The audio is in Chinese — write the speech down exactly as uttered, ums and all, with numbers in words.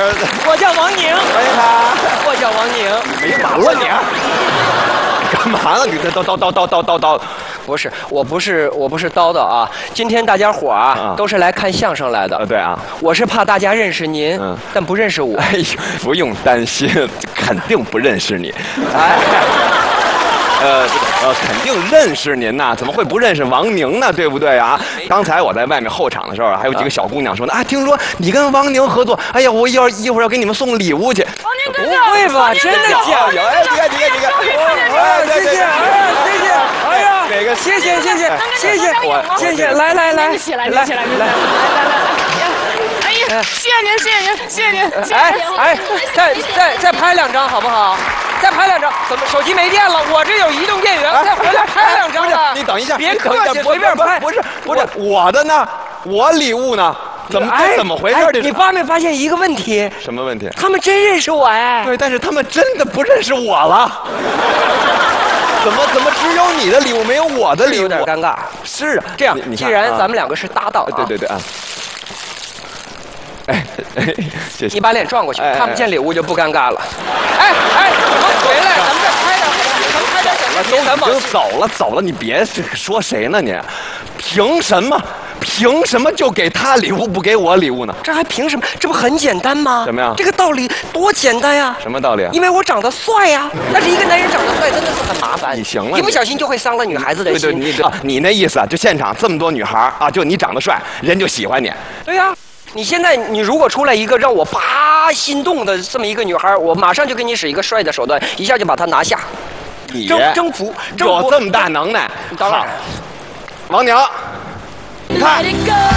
我叫王宁。 欢迎他。 我叫王宁。 没完了你！干嘛呢？你这叨叨叨叨叨叨叨。 不是，我不是，我不是叨叨啊！今天大家伙啊，啊都是来看相声来的。 啊，对啊， 我是怕大家认识您，嗯、但不认识我。 哎呦，不用担心，肯定不认识你。哎，呃呃，肯定认识您呐，怎么会不认识王宁呢？对不对啊？刚才我在外面候场的时候，还有几个小姑娘说呢，啊，听说你跟王宁合作，哎呀，我一会儿一会儿要给你们送礼物去。 王宁哥哥， 不会吧？真的假的？ 哎，你看，你看，你看， 哎，谢谢，哎，谢谢，哎呀。哪个？谢谢谢谢谢谢我谢谢，来来来， 起来来起来来来来来，哎呀，谢谢您谢谢您谢谢您， 哎哎，再再再拍两张好不好？再拍两张，怎么手机没电了？我这有移动电源，再回来拍两张吧。 你等一下， 别客气，随便拍。 不是不是我的呢，我礼物呢？怎么怎么回事？这你发没发现一个问题？ 什么问题？ 他们真认识我哎。 对，但是他们真的不认识我了。怎么怎么只有你的礼物没有我的礼物？ 有点尴尬。 是啊， 这样，既然咱们两个是搭档， 对对对啊。哎，谢谢。 你把脸转过去，看不见礼物就不尴尬了。哎哎，我们回来，咱们再拍点，咱们拍点小视频。 都已经走了走了，你别说谁呢你？凭什么？凭什么就给他礼物不给我礼物呢？ 这还凭什么？这不很简单吗？ 怎么样？ 这个道理多简单呀！ 什么道理啊？ 因为我长得帅呀。但是一个男人长得帅真的是很麻烦。 你行了， 一不小心就会伤了女孩子的心。 对对，你啊，你那意思啊，就现场这么多女孩啊，就你长得帅，人就喜欢你。 对呀。你现在，你如果出来一个让我啪心动的这么一个女孩，我马上就给你使一个帅的手段，一下就把她拿下。 你征征服， 有这么大能耐？ 当然， 王宁，看。